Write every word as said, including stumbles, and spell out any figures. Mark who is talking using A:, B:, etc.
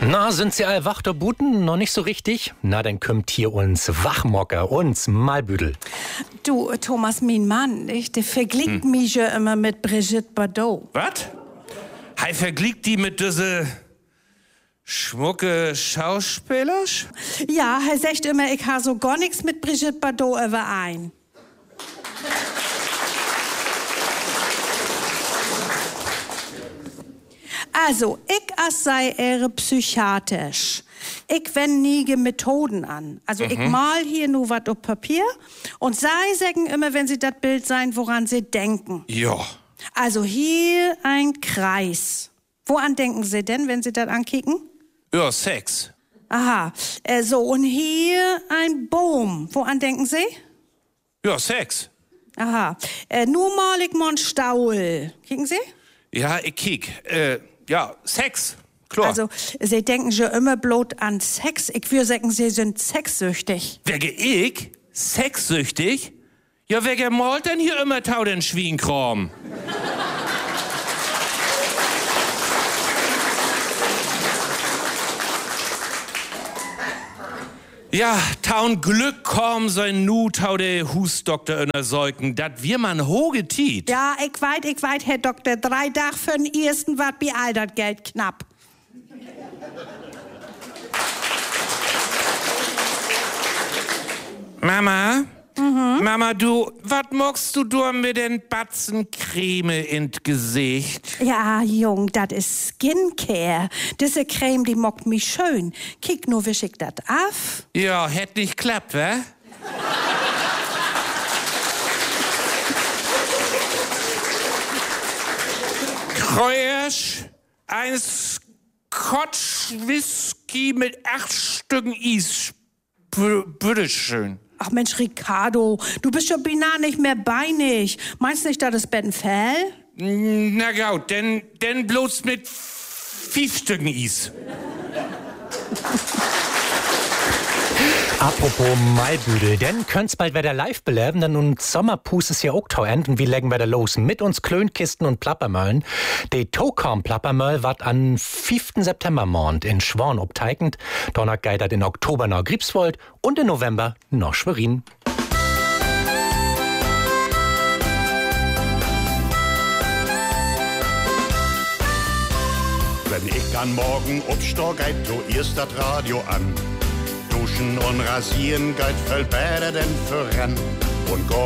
A: Na, sind Sie all wach, der Buten? Noch nicht so richtig? Na, dann kommt hier uns Wachmocker, uns Malbüdel.
B: Du, Thomas, mein Mann, ich, der vergleicht hm. mich ja immer mit Brigitte Bardot.
C: Was? Hei vergleicht die mit diese schmucke Schauspieler?
B: Ja, er sagt immer, ich habe so gar nichts mit Brigitte Bardot überein. Also, ich as sei eher psychiatrisch. Ich wend nie Methoden an. Also, mhm. ich mal hier nur was auf Papier und sei sagen immer, wenn sie das Bild sein, woran sie denken.
C: Ja.
B: Also, hier ein Kreis. Woran denken Sie denn, wenn Sie das ankicken?
C: Ja, Sex.
B: Aha. Äh, so, und hier ein Baum. Woran denken Sie?
C: Ja, Sex.
B: Aha. Äh, nur mal ich mon Staul. Kicken Sie?
C: Ja, ich kick. Äh, ja, Sex. Klar.
B: Also, Sie denken schon immer bloß an Sex. Ich würde sagen, Sie sind sexsüchtig.
C: Wege ich? Sexsüchtig? Ja, wer malt denn hier immer tau den Schwienkram? Ja, taun Glück komm, sein nu tau der Husdoktor in der Säuken, dat wir man hoge tiet.
B: Ja, ich weit, ich weit, Herr Doktor. Drei Tag für den ersten wat bi all dat Geld knapp.
C: Mama?
B: Mhm.
C: Mama, du, wat mockst du du mit den Batzen Creme in Gesicht?
B: Ja, Jung, dat is Skincare. Diese Creme, die mockt mich schön. Kick nur, wisch ich dat af.
C: Ja, hätt nicht klappt, wa? Kreuersch, ein Scotch Whisky mit acht Stücken Eis. Bitteschön.
B: Ach Mensch, Ricardo, du bist schon beinahe nicht mehr beinig. Meinst du nicht, das ist ein Fell?
C: Na gut, denn, denn bloß mit fünf Stücken Eis.
A: Apropos Malbüdel, denn könnt's bald wieder live beleben, denn nun Sommerpus ist ja auch tauend und wie legen wir da los? Mit uns Klönkisten und Plappermöllen. Die Tokam Plappermöll wat an fünften September Mond in Schworn obteigend, Donnerstag geitert in Oktober nach Griebswold und im November nach Schwerin.
D: Wenn ich an morgen upsteh, geht du erst das Radio an. Duschen und rasieren geht viel besser denn voran. Und